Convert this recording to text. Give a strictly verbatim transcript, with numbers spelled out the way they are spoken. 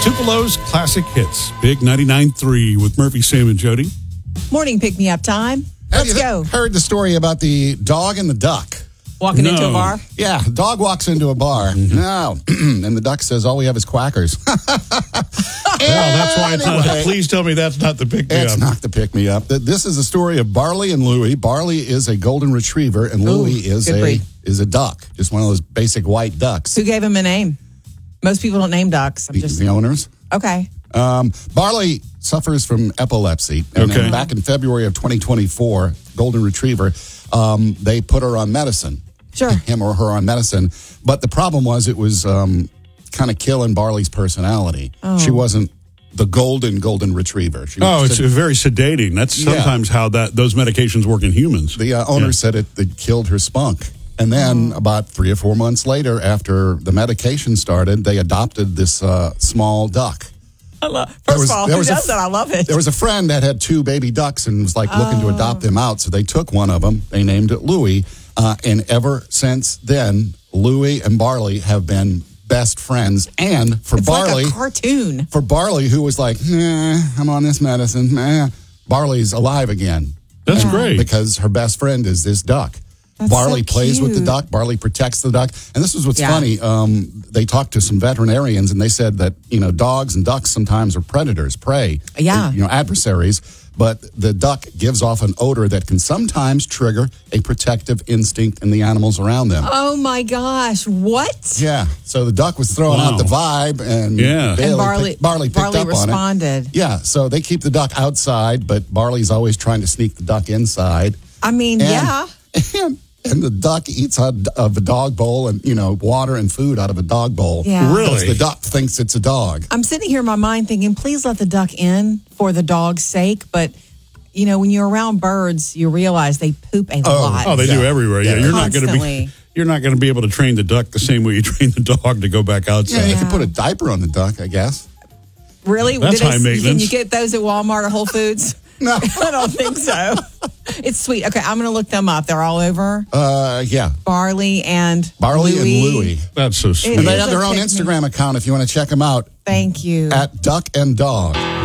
Tupelo's Classic Hits. Big ninety-nine point three with Murphy, Sam, and Jody. Morning pick-me-up time. Have Let's you go. heard the story about the dog and the duck? Walking No. into a bar? Yeah, the dog walks into a bar. No. And the duck says, all we have is quackers. Well, that's why it's not. Anyway. Please tell me that's not the pick me It's up. not the pick-me-up. This is the story of Barley and Louie. Barley is a golden retriever, and Louie is good a breed. is a duck, just one of those basic white ducks. Who gave him a name? Most people don't name ducks. I'm The, just the owners. okay. Um, Barley suffers from epilepsy, and Okay. then back in February of twenty twenty-four, golden retriever, um, they put her on medicine. Sure. Him or her on medicine. But the problem was it was um, kind of killing Barley's personality. Oh. She wasn't the golden, golden retriever. She Oh, was- it's very sedating. That's Yeah. sometimes how that those medications work in humans. The uh, owner Yeah. said it, it killed her spunk. And then about three or four months later, after the medication started, they adopted this uh, small duck. I love, There first was- of all, there who was a does f- that? I love it. There was a friend that had two baby ducks and was like looking to adopt them out. So they took one of them. They named it Louie. Uh, and ever since then, Louie and Barley have been best friends. And for it's Barley, like a cartoon. for Barley, who was like, nah, I'm on this medicine. Nah. Barley's alive again. That's great. Because her best friend is this duck. That's Barley so plays with the cute. duck. Barley protects the duck. And this is what's Yeah. funny. Um, they talked to some veterinarians, and they said that, you know, dogs and ducks sometimes are predators, prey, Yeah. you know, adversaries. But the duck gives off an odor that can sometimes trigger a protective instinct in the animals around them. Oh my gosh! What? Yeah. So the duck was throwing Wow. out the vibe, and Yeah. Bailey And Barley, picked, Barley picked Barley up responded. on it. Yeah. So they keep the duck outside, but Barley's always trying to sneak the duck inside. I mean, And, yeah. And, and the duck eats out of a dog bowl and, you know, water and food out of a dog bowl. Yeah. Really? Because the duck thinks it's a dog. I'm sitting here in my mind thinking, please let the duck in for the dog's sake. But, you know, when you're around birds, you realize they poop a lot. Oh, they do Yeah. everywhere. Yeah, Yeah. you're not going to Constantly. be. You're not going to be able to train the duck the same way you train the dog to go back Yeah, outside. you can put a diaper on the duck, I guess. Really? That's Do they- high Can maintenance. you get those at Walmart or Whole Foods? No. I don't think so. It's sweet. Okay, I'm going to look them up. They're all over. Uh, yeah. Barley and Barley Louie. and Louie. That's so sweet. It And they is have a their own picnic. Instagram account if you want to check them out Thank you. at Duck and Dog.